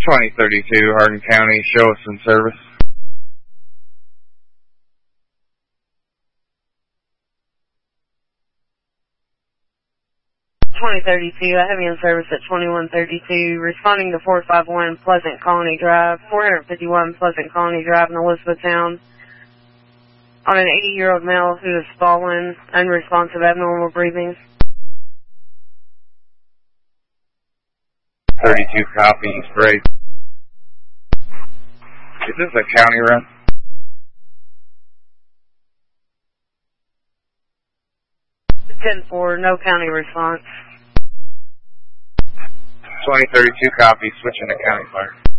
2032 Hardin County, show us in service. 2032, I have you in service at 2132, responding to 451 Pleasant Colony Drive, 451 Pleasant Colony Drive in Elizabethtown, on an 80-year-old male who has fallen, unresponsive, abnormal breathing. 32 copy, he's great. Is this a county run? Ten 4, no county response. 2032 copy, switching to county fire.